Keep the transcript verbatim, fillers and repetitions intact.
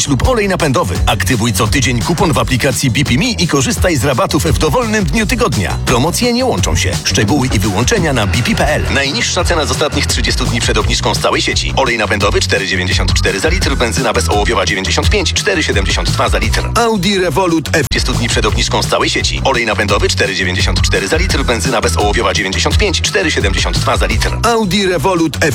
pięć lub olej napędowy. Aktywuj co tydzień kupon w aplikacji B P Me i korzystaj z rabatów w dowolnym dniu tygodnia. Promocje nie łączą się. Szczegóły i wyłączenia na b p kropka p l. Najniższa cena z ostatnich trzydziestu dni przed obniżką z całej sieci. Olej napędowy cztery dziewięćdziesiąt cztery za litr, benzyna bezołowiowa dziewięćdziesiąt pięć, cztery siedemdziesiąt dwa za litr. Audi Revolut F trzydziestu dni przed obniżką z całej sieci. Olej napędowy cztery dziewięćdziesiąt cztery za litr, benzyna bezołowiowa dziewięćdziesiąt pięć, cztery siedemdziesiąt dwa za litr. Audi Revolut F